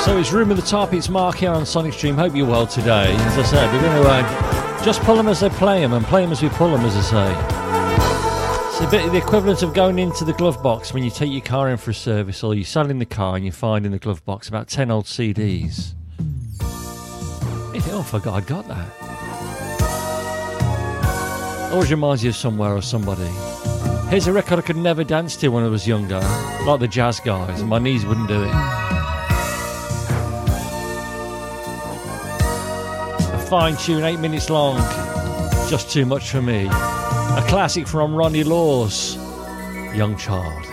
So it's Room at the Top, it's Mark here on Sonic Stream. Hope you're well today. As I said, we're going to just pull them as they play them and play them as we pull them, as I say. It's a bit of the equivalent of going into the glove box when you take your car in for a service, or you're selling the car and you find in the glove box about 10 old CDs. You think, oh, I forgot I got that. Always reminds you of somewhere or somebody. Here's a record I could never dance to when I was younger, like the Jazz Guys, and my knees wouldn't do it. Fine tune, 8 minutes long, just too much for me. A classic from Ronnie Laws, Young Child.